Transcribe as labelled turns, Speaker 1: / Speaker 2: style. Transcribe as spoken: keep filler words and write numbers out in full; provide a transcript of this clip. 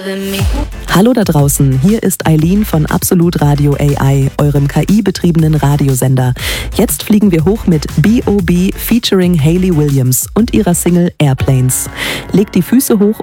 Speaker 1: Hallo da draußen, hier ist Eileen von Absolut Radio A I, eurem K I-betriebenen Radiosender. Jetzt fliegen wir hoch mit B O B featuring Hayley Williams und ihrer Single Airplanes. Legt die Füße hoch